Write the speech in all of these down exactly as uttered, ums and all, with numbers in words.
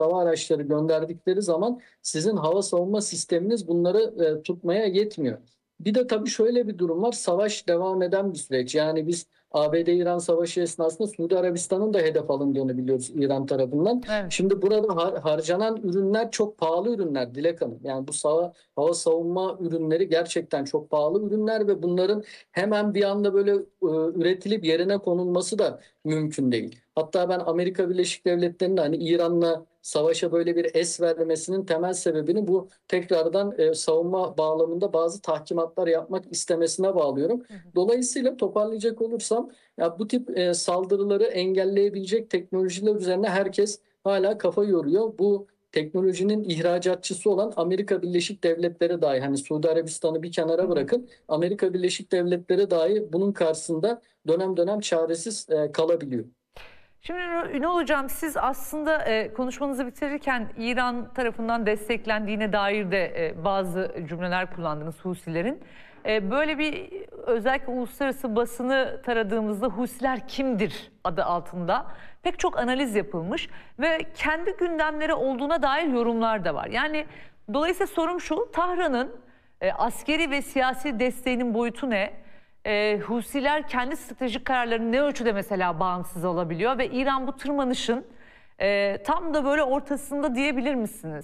hava araçları gönderdikleri zaman sizin hava savunma sisteminiz bunları e, tutmaya yetmiyor. Bir de tabii şöyle bir durum var. Savaş devam eden bir süreç. Yani biz A B D-İran savaşı esnasında Suudi Arabistan'ın da hedef alındığını biliyoruz İran tarafından. Evet. Şimdi burada har harcanan ürünler çok pahalı ürünler Dilek Hanım. Yani bu hava, hava savunma ürünleri gerçekten çok pahalı ürünler ve bunların hemen bir anda böyle e, üretilip yerine konulması da mümkün değil. Hatta ben Amerika Birleşik Devletleri'nin hani İran'la savaşa böyle bir es vermesinin temel sebebini bu tekrardan e, savunma bağlamında bazı tahkimatlar yapmak istemesine bağlıyorum. Hı hı. Dolayısıyla toparlayacak olursam ya bu tip e, saldırıları engelleyebilecek teknolojiler üzerine herkes hala kafa yoruyor. Bu teknolojinin ihracatçısı olan Amerika Birleşik Devletleri dahi, hani Suudi Arabistan'ı bir Hı kenara hı. bırakın, Amerika Birleşik Devletleri dahi bunun karşısında dönem dönem çaresiz e, kalabiliyor. Şimdi Ünal Hocam, siz aslında e, konuşmanızı bitirirken İran tarafından desteklendiğine dair de e, bazı cümleler kullandınız Husilerin. E, böyle bir özellikle uluslararası basını taradığımızda Husiler kimdir adı altında pek çok analiz yapılmış ve kendi gündemleri olduğuna dair yorumlar da var. Yani dolayısıyla sorum şu: Tahran'ın e, askeri ve siyasi desteğinin boyutu ne? E, Husiler kendi stratejik kararlarını ne ölçüde mesela bağımsız alabiliyor ve İran bu tırmanışın e, tam da böyle ortasında diyebilir misiniz?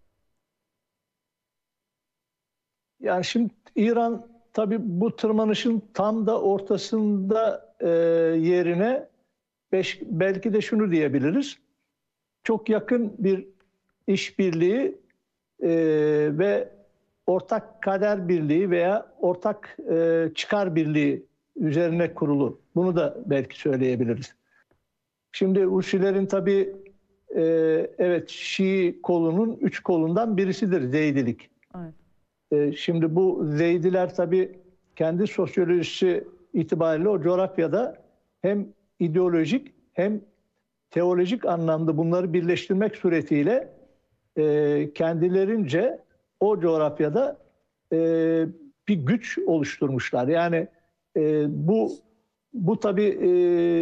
Yani şimdi İran tabii bu tırmanışın tam da ortasında e, yerine beş, belki de şunu diyebiliriz. Çok yakın bir işbirliği e, ve ortak kader birliği veya ortak e, çıkar birliği üzerine kurulu. Bunu da belki söyleyebiliriz. Şimdi Husilerin tabii e, evet Şii kolunun üç kolundan birisidir Zeydilik. Evet. E, şimdi bu Zeydiler tabii kendi sosyolojisi itibariyle o coğrafyada hem ideolojik hem teolojik anlamda bunları birleştirmek suretiyle e, kendilerince o coğrafyada e, bir güç oluşturmuşlar. Yani e, bu bu tabii e,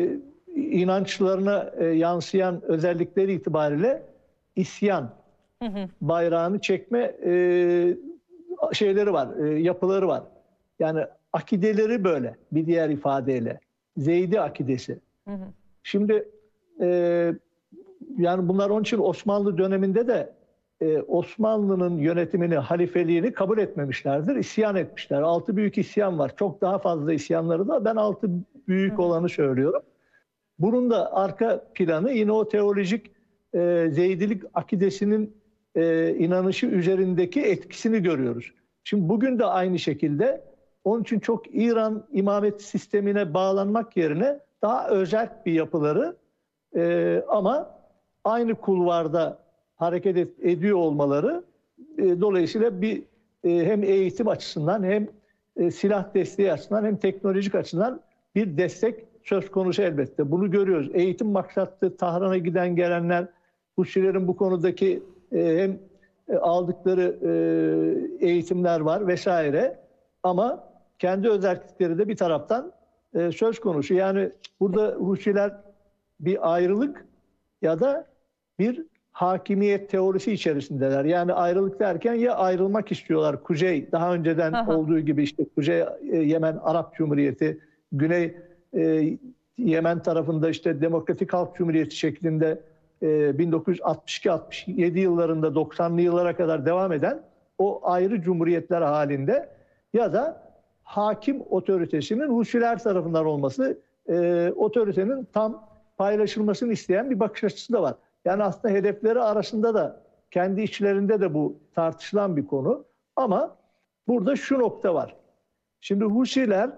inançlarına e, yansıyan özellikleri itibariyle isyan Hı hı. bayrağını çekme e, şeyleri var, e, yapıları var. Yani akideleri böyle, bir diğer ifadeyle. Zeydi akidesi. Hı hı. Şimdi e, yani bunlar onun için Osmanlı döneminde de e, Osmanlı'nın yönetimini, halifeliğini kabul etmemişlerdir. İsyan etmişler. Altı büyük isyan var. Çok daha fazla isyanları da ben altı büyük Hı hı. olanı söylüyorum. Bunun da arka planı yine o teolojik e, Zeydilik akidesinin e, inanışı üzerindeki etkisini görüyoruz. Şimdi bugün de aynı şekilde, onun için çok İran imamet sistemine bağlanmak yerine daha özel bir yapıları e, ama aynı kulvarda hareket et, ediyor olmaları e, dolayısıyla bir e, hem eğitim açısından hem e, silah desteği açısından hem teknolojik açıdan bir destek söz konusu elbette. Bunu görüyoruz. Eğitim maksatlı Tahran'a giden gelenler, Husilerin bu konudaki e, hem e, aldıkları e, eğitimler var vesaire. Ama kendi özellikleri de bir taraftan e, söz konusu. Yani burada Husiler bir ayrılık ya da bir hakimiyet teorisi içerisindeler. Yani ayrılık derken ya ayrılmak istiyorlar. Kuzey, daha önceden Aha. olduğu gibi işte Kuzey e, Yemen Arap Cumhuriyeti, Güney e, Yemen tarafında işte Demokratik Halk Cumhuriyeti şeklinde e, bin dokuz yüz altmış iki altmış yedi yıllarında doksanlı yıllara kadar devam eden o ayrı cumhuriyetler halinde ya da hakim otoritesinin Husiler tarafından olması, e, otoritenin tam paylaşılmasını isteyen bir bakış açısı da var. Yani aslında hedefleri arasında da kendi içlerinde de bu tartışılan bir konu. Ama burada şu nokta var. Şimdi Husiler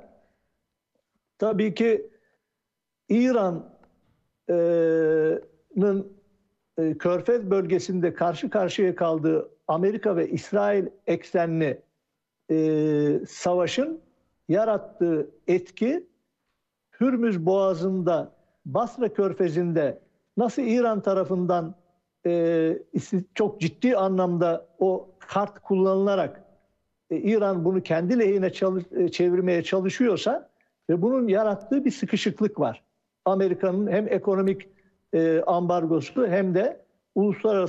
tabii ki İran'ın e, Körfez bölgesinde karşı karşıya kaldığı Amerika ve İsrail eksenli e, savaşın yarattığı etki, Hürmüz Boğazı'nda, Basra Körfezi'nde nasıl İran tarafından e, çok ciddi anlamda o kart kullanılarak e, İran bunu kendi lehine çalış, e, çevirmeye çalışıyorsa ve bunun yarattığı bir sıkışıklık var. Amerika'nın hem ekonomik e, ambargosu hem de uluslararası